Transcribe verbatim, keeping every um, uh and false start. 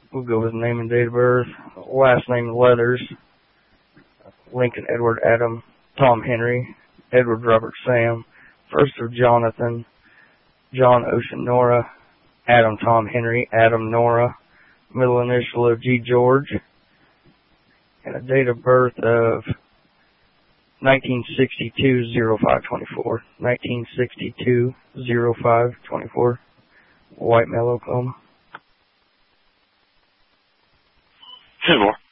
We'll go with name and date of birth. Last name Leathers. Lincoln Edward Adam Tom Henry. Edward Robert Sam. First of Jonathan. John Ocean Nora. Adam Tom Henry. Adam Nora. Middle initial of G George. And a date of birth of nineteen sixty-two oh five twenty-four. nineteen sixty-two oh five twenty-four. White Male, Oklahoma. Ten more.